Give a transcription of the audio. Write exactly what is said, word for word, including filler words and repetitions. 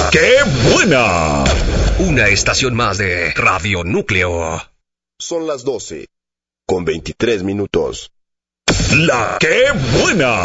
La que buena. Una estación más de Radio Núcleo. Son las doce, con veintitrés minutos. La que buena.